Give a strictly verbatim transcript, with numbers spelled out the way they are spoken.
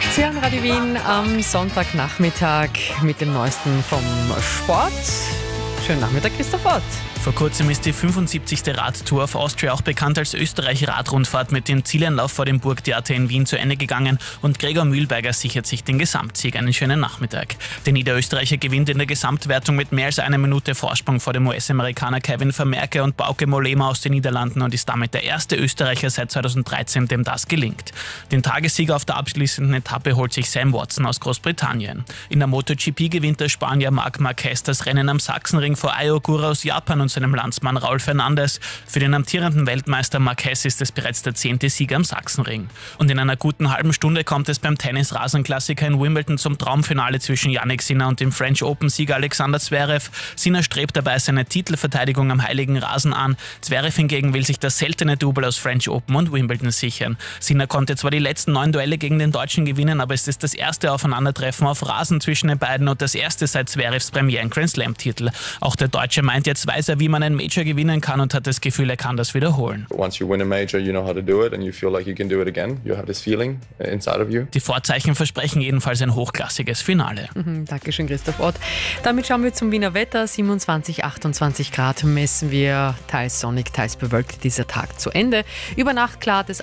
Sie hören Radio Wien am Sonntagnachmittag mit dem Neuesten vom Sport. Schönen Nachmittag, Christoph Ott. Vor kurzem ist die fünfundsiebzigste Radtour of Austria, auch bekannt als Österreich-Radrundfahrt, mit dem Zieleinlauf vor dem Burgtheater in Wien zu Ende gegangen und Gregor Mühlberger sichert sich den Gesamtsieg. Einen schönen Nachmittag. Der Niederösterreicher gewinnt in der Gesamtwertung mit mehr als einer Minute Vorsprung vor dem U S-Amerikaner Kevin Vermerke und Bauke Mollema aus den Niederlanden und ist damit der erste Österreicher seit zweitausenddreizehn, dem das gelingt. Den Tagessieg auf der abschließenden Etappe holt sich Sam Watson aus Großbritannien. In der MotoGP gewinnt der Spanier Marc Marquez das Rennen am Sachsenring vor Ai Ogura aus Japan und seinem Landsmann Raul Fernandez. Für den amtierenden Weltmeister Marquez ist es bereits der zehnte Sieg am Sachsenring. Und in einer guten halben Stunde kommt es beim Tennis-Rasenklassiker in Wimbledon zum Traumfinale zwischen Jannik Sinner und dem French Open-Sieger Alexander Zverev. Sinner strebt dabei seine Titelverteidigung am heiligen Rasen an. Zverev hingegen will sich das seltene Double aus French Open und Wimbledon sichern. Sinner konnte zwar die letzten neun Duelle gegen den Deutschen gewinnen, aber es ist das erste Aufeinandertreffen auf Rasen zwischen den beiden und das erste seit Zverevs Premieren-Grand-Slam-Titel. Auch der Deutsche meint, jetzt weiß er, wie man ein Major gewinnen kann und hat das Gefühl, er kann das wiederholen. Once you win a major, you know how to do it and you feel like you can do it again. You have this feeling inside of you. Die Vorzeichen versprechen jedenfalls ein hochklassiges Finale. Mhm, Dankeschön, Christoph Ott. Damit schauen wir zum Wiener Wetter. siebenundzwanzig, achtundzwanzig Grad messen wir, teils sonnig, teils bewölkt dieser Tag zu Ende. Über Nacht klart es